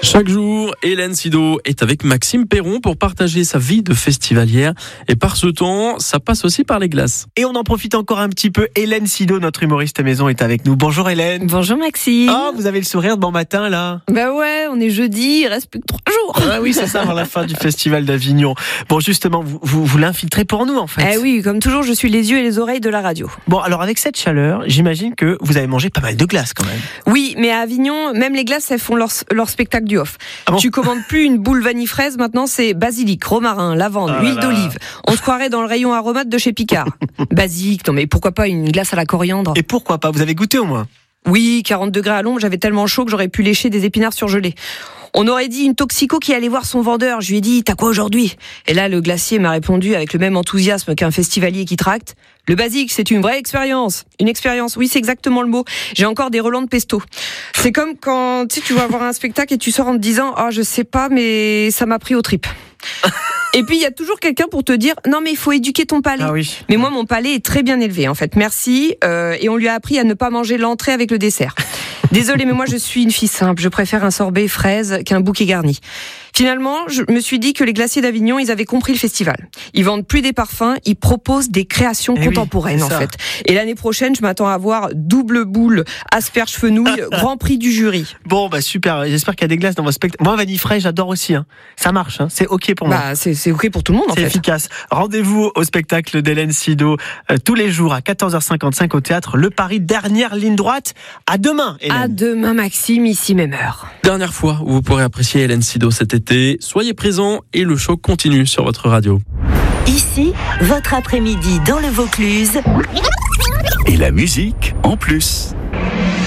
Chaque jour, Hélène Sido est avec Maxime Perron pour partager sa vie de festivalière. Et par ce temps, ça passe aussi par les glaces. Et on en profite encore un petit peu. Hélène Sido, notre humoriste maison, est avec nous. Bonjour Hélène. Bonjour Maxime. Ah, vous avez le sourire de bon matin là. Bah ouais, on est jeudi, il reste plus que 3 jours. Ah oui, c'est ça, avant la fin du festival d'Avignon. Bon, justement, vous l'infiltrez pour nous en fait. Eh oui, comme toujours, je suis les yeux et les oreilles de la radio. Bon, alors avec cette chaleur, j'imagine que vous avez mangé pas mal de glace quand même. Oui, mais à Avignon, même les glaces, elles font leur spectacle du off. Ah bon ? Tu commandes plus une boule vanille fraise, maintenant c'est basilic, romarin, lavande, huile d'olive. On se croirait dans le rayon aromate de chez Picard. Basique, non mais pourquoi pas une glace à la coriandre ? Et pourquoi pas ? Vous avez goûté au moins ? Oui, 40 degrés à l'ombre, j'avais tellement chaud que j'aurais pu lécher des épinards surgelés. On aurait dit une toxico qui allait voir son vendeur. Je lui ai dit, t'as quoi aujourd'hui ? Et là, le glacier m'a répondu avec le même enthousiasme qu'un festivalier qui tracte. Le basique, c'est une vraie expérience. Une expérience, oui, c'est exactement le mot. J'ai encore des relents de pesto. C'est comme quand tu vas voir un spectacle et tu sors en te disant, je sais pas, mais ça m'a pris aux tripes. Et puis, il y a toujours quelqu'un pour te dire, non, mais il faut éduquer ton palais. Ah oui. Mais moi, mon palais est très bien élevé, en fait. Merci. Et on lui a appris à ne pas manger l'entrée avec le dessert. Désolée, mais moi, je suis une fille simple. Je préfère un sorbet fraise qu'un bouquet garni. Finalement, je me suis dit que les glaciers d'Avignon, ils avaient compris le festival. Ils vendent plus des parfums, ils proposent des créations contemporaines, en fait. Et l'année prochaine, je m'attends à voir double boule, asperge fenouil, grand prix du jury. Bon, bah super. J'espère qu'il y a des glaces dans votre spectacle. Moi, vanille fraîche, j'adore aussi. Ça marche. C'est ok pour moi. Bah, c'est ok pour tout le monde, en fait. C'est efficace. Rendez-vous au spectacle d'Hélène Sido tous les jours à 14h55 au théâtre Le Paris, dernière ligne droite. À demain, Hélène. À demain, Maxime, ici même heure. Dernière fois où vous pourrez apprécier Hélène Sido cet été. Soyez présents et le show continue sur votre radio. Ici, votre après-midi dans le Vaucluse. Et la musique en plus.